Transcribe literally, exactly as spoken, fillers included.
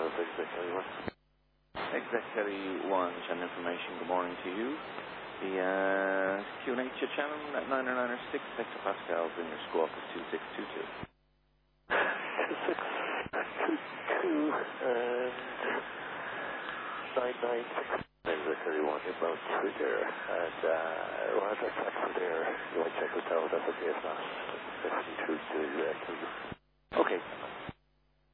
Charles, Exec Kelly one. Exec Kelly one, channel information, good morning to you. The uh, Q and H channel at nine nine six hectopascals in your squawk is two six two two. two six two two and nine nine six. Exec Kelly one, inbound through there. And uh, Roger, taxi there. You want to check hotel, that's okay, if not. fifty-two to uh, Kelly. Okay.